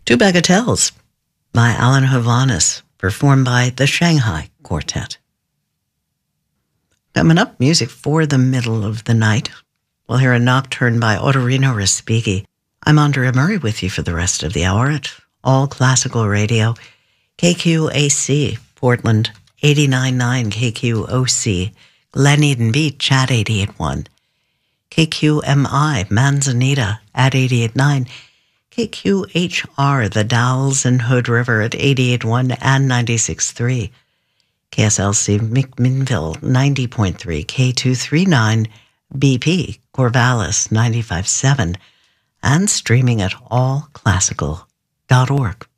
Two Bagatelles by Alan Hovhaness, performed by the Shanghai Quartet. Coming up, music for the middle of the night. We'll hear a nocturne by Ottorino Respighi. I'm Andrea Murray with you for the rest of the hour at All Classical Radio, KQAC, Portland 89.9, KQOC, Glen Eden Beach at 88.1, KQMI, Manzanita at 88.9, KQHR, The Dalles and Hood River at 88.1 and 96.3, KSLC McMinnville 90.3, K239, BP Corvallis 95.7, and streaming at allclassical.org.